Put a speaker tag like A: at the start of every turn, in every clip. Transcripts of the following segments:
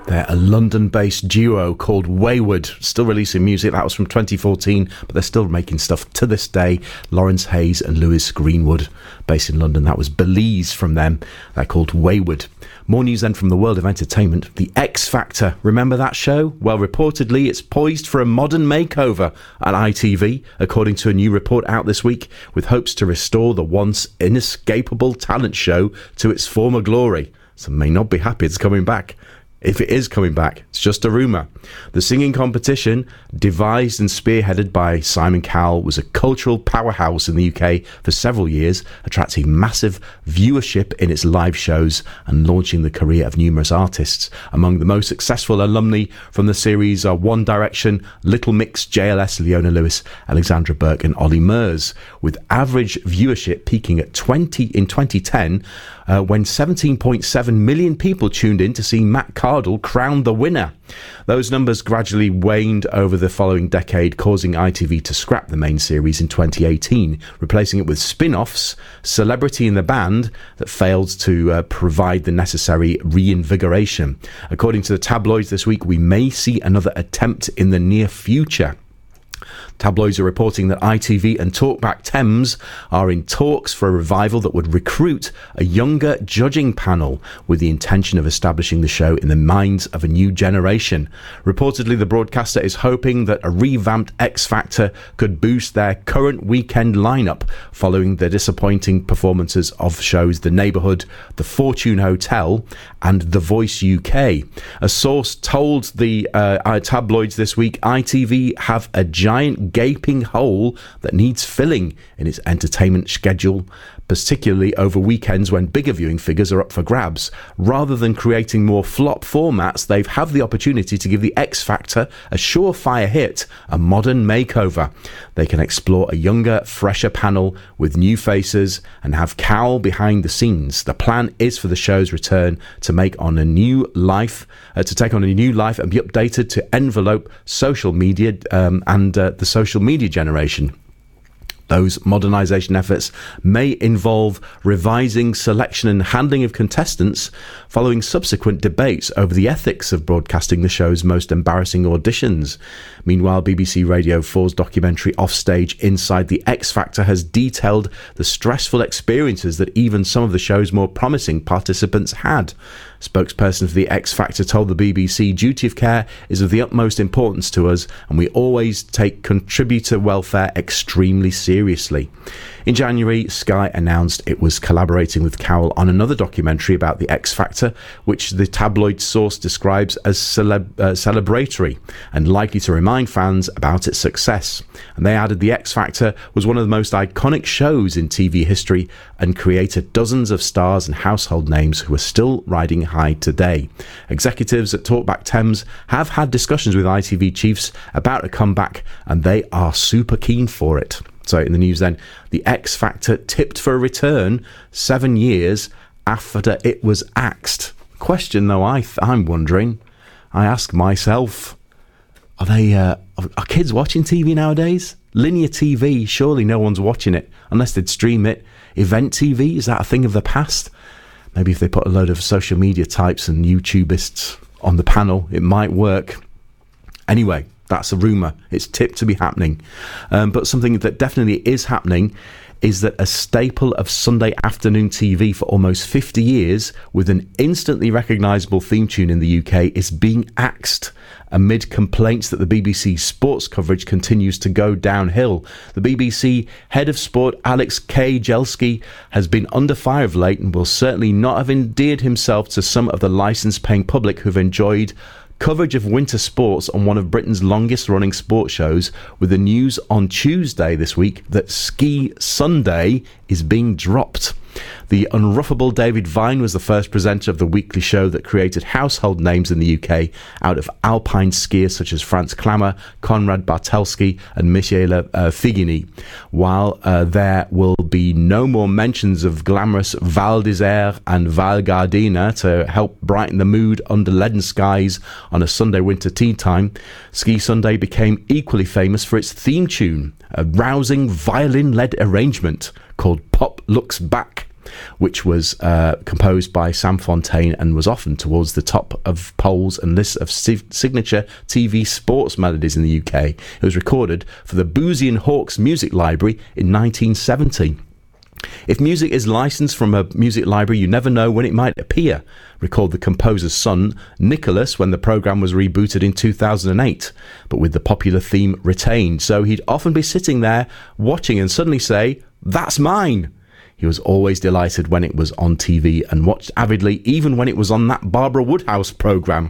A: They're a London-based duo called Wayward, still releasing music. That was from 2014, but they're still making stuff to this day. Lawrence Hayes and Lewis Greenwood, based in London. That was Belize from them. They're called Wayward. More news then from the world of entertainment. The X Factor. Remember that show? Well, reportedly, it's poised for a modern makeover at ITV, according to a new report out this week, with hopes to restore the once inescapable talent show to its former glory. Some may not be happy it's coming back. If it is coming back, it's just a rumour. The singing competition, devised and spearheaded by Simon Cowell, was a cultural powerhouse in the UK for several years, attracting massive viewership in its live shows and launching the career of numerous artists. Among the most successful alumni from the series are One Direction, Little Mix, JLS, Leona Lewis, Alexandra Burke and Ollie Murs, with average viewership peaking at 20 in 2010, when 17.7 million people tuned in to see Matt Cardle crowned the winner. Those numbers gradually waned over the following decade, causing ITV to scrap the main series in 2018, replacing it with spin-offs, Celebrity in the Band, that failed to provide the necessary reinvigoration. According to the tabloids this week, we may see another attempt in the near future. Tabloids are reporting that ITV and Talkback Thames are in talks for a revival that would recruit a younger judging panel with the intention of establishing the show in the minds of a new generation. Reportedly, the broadcaster is hoping that a revamped X Factor could boost their current weekend lineup following the disappointing performances of shows The Neighbourhood, The Fortune Hotel and The Voice UK. A source told the tabloids this week ITV have a giant gaping hole that needs filling in its entertainment schedule, particularly over weekends when bigger viewing figures are up for grabs. Rather than creating more flop formats, they have the opportunity to give the X Factor a surefire hit, a modern makeover. They can explore a younger, fresher panel with new faces and have Cowell behind the scenes. The plan is for the show's return to take on a new life and be updated to envelope social media and the social media generation. Those modernisation efforts may involve revising selection and handling of contestants following subsequent debates over the ethics of broadcasting the show's most embarrassing auditions. Meanwhile, BBC Radio 4's documentary Offstage Inside the X Factor has detailed the stressful experiences that even some of the show's more promising participants had. Spokesperson for the X Factor told the BBC, "Duty of care is of the utmost importance to us, and we always take contributor welfare extremely seriously." In January, Sky announced it was collaborating with Cowell on another documentary about the X Factor, which the tabloid source describes as celebratory and likely to remind fans about its success. And they added the X Factor was one of the most iconic shows in TV history and created dozens of stars and household names who are still riding high today. Executives at Talkback Thames have had discussions with ITV chiefs about a comeback, and they are super keen for it. So in the news then, the X Factor tipped for a return 7 years after it was axed. Question though, I'm wondering, I ask myself, are kids watching TV nowadays? Linear TV, surely no one's watching it unless they'd stream it. Event TV, is that a thing of the past? Maybe if they put a load of social media types and YouTubists on the panel, it might work. Anyway, that's a rumour. It's tipped to be happening. But something that definitely is happening is that a staple of Sunday afternoon TV for almost 50 years, with an instantly recognisable theme tune in the UK, is being axed amid complaints that the BBC sports coverage continues to go downhill. The BBC head of sport, Alex K. Jelski, has been under fire of late and will certainly not have endeared himself to some of the licence-paying public who've enjoyed coverage of winter sports on one of Britain's longest running sports shows, with the news on Tuesday this week that Ski Sunday is being dropped. The unruffable David Vine was the first presenter of the weekly show that created household names in the UK out of alpine skiers such as Franz Klammer, Konrad Bartelski and Michele Figini. While there will be no more mentions of glamorous Val d'Isère and Val Gardena to help brighten the mood under leaden skies on a Sunday winter tea time, Ski Sunday became equally famous for its theme tune, a rousing violin-led arrangement called Pop Looks Back. which was composed by Sam Fontaine and was often towards the top of polls and lists of signature TV sports melodies in the UK. It was recorded for the Boozy and Hawkes Music Library in 1970. If music is licensed from a music library, you never know when it might appear, recalled the composer's son, Nicholas, when the programme was rebooted in 2008, but with the popular theme retained. So he'd often be sitting there watching and suddenly say, "That's mine." He was always delighted when it was on TV and watched avidly even when it was on that Barbara Woodhouse programme.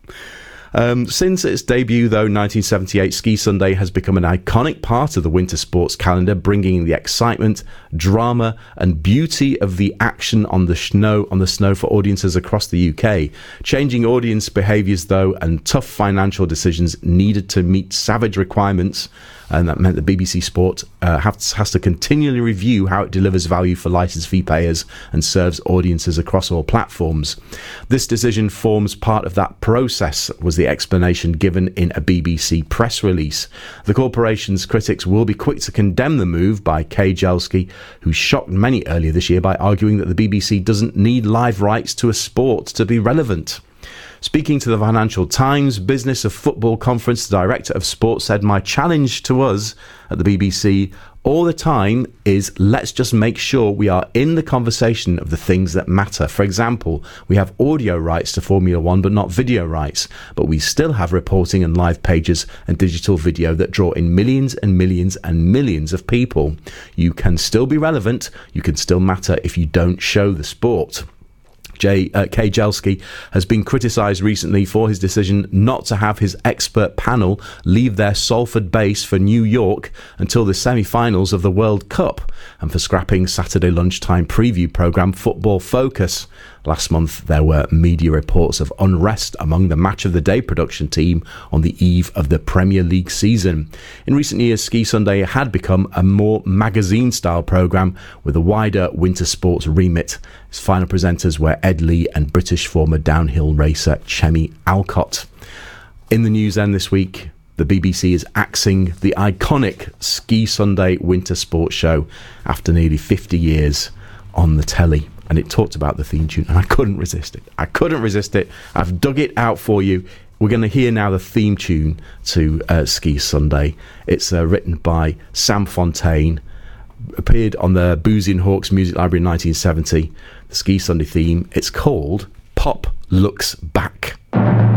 A: Since its debut, though, 1978, Ski Sunday has become an iconic part of the winter sports calendar, bringing the excitement, drama and beauty of the action on the snow for audiences across the UK. Changing audience behaviours, though, and tough financial decisions needed to meet savage requirements, and that meant the BBC Sport has to continually review how it delivers value for licence fee payers and serves audiences across all platforms. This decision forms part of that process, was the explanation given in a BBC press release. The corporation's critics will be quick to condemn the move by Kay Jelski, who shocked many earlier this year by arguing that the BBC doesn't need live rights to a sport to be relevant. Speaking to the Financial Times Business of Football Conference, the director of sport said, "My challenge to us at the BBC all the time is let's just make sure we are in the conversation of the things that matter. For example, we have audio rights to Formula One, but not video rights. But we still have reporting and live pages and digital video that draw in millions and millions and millions of people. You can still be relevant. You can still matter if you don't show the sport." Kay Jelski has been criticised recently for his decision not to have his expert panel leave their Salford base for New York until the semi-finals of the World Cup, and for scrapping Saturday lunchtime preview programme Football Focus. Last month, there were media reports of unrest among the Match of the Day production team on the eve of the Premier League season. In recent years, Ski Sunday had become a more magazine-style programme with a wider winter sports remit. Its final presenters were Ed Lee and British former downhill racer Chemi Alcott. In the news then this week, the BBC is axing the iconic Ski Sunday winter sports show after nearly 50 years on the telly. And it talked about the theme tune, and I couldn't resist it. I've dug it out for you. We're going to hear now the theme tune to Ski Sunday. It's written by Sam Fontaine, appeared on the Boozy and Hawkes Music Library in 1970. The Ski Sunday theme, it's called Pop Looks Back.